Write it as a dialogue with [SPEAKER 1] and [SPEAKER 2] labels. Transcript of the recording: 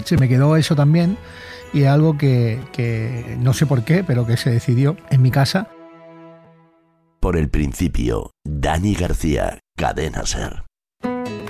[SPEAKER 1] Se me quedó eso también y es algo que no sé por qué, pero que se decidió en mi casa.
[SPEAKER 2] Por el principio, Dani García, Cadena SER.